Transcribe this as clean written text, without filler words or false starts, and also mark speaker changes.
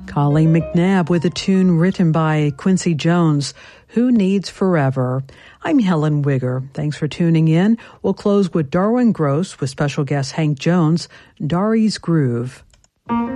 Speaker 1: Colleen McNabb with a tune written by Quincy Jones, Who Needs Forever? I'm Helen Wigger. Thanks for tuning in. We'll close with Darwin Gross with special guest Hank Jones, Dari's Groove.